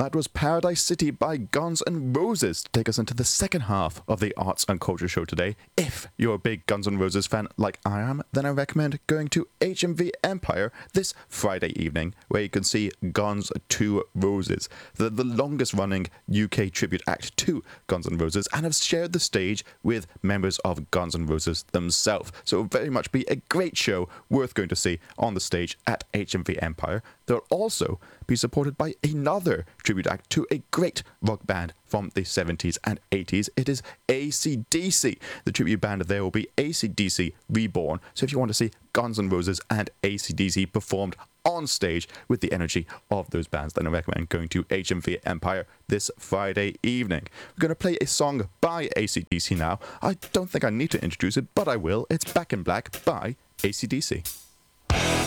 That was Paradise City by Guns N' Roses to take us into the second half of the Arts and Culture Show today. If you're a big Guns N' Roses fan like I am, then I recommend going to HMV Empire this Friday evening, where you can see Guns to Roses, the longest running UK tribute act to Guns N' Roses, and have shared the stage with members of Guns N' Roses themselves. So it will very much be a great show worth going to see on the stage at HMV Empire. They'll also be supported by another tribute act to a great rock band from the 70s and 80s. It is AC/DC. The tribute band there will be AC/DC Reborn. So if you want to see Guns N' Roses and AC/DC performed on stage with the energy of those bands, then I recommend going to HMV Empire this Friday evening. We're going to play a song by AC/DC now. I don't think I need to introduce it, but I will. It's Back in Black by AC/DC.